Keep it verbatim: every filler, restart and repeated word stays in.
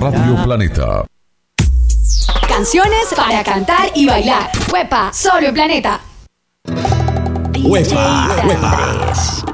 Radio Planeta. Canciones para cantar y bailar. Huepa, solo en Planeta. Huepa, huepa.